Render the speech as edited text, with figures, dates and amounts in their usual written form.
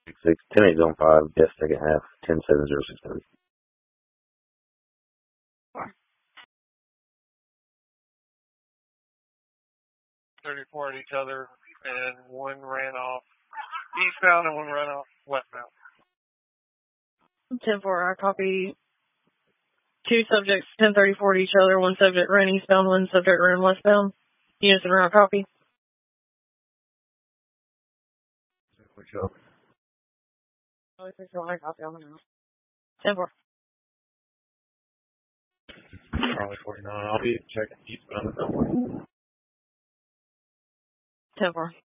10-8 zone 5, death second half, 10-7-0-6-30. 34 at each other, and one ran off eastbound and one ran off westbound. 10-4, I copy. 2 subjects, 10-34 at each other, one subject ran eastbound, one subject ran westbound. Units and route copy. Which up? I copy on the now. 10-4. Charlie 49, I'll be checking eastbound and 10-4.